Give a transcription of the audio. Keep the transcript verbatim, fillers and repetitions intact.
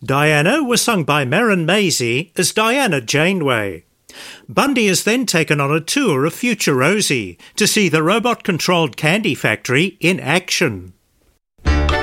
Diana was sung by Merrin Maisie as Diana Janeway. Bundy is then taken on a tour of Future Rosie to see the robot-controlled candy factory in action.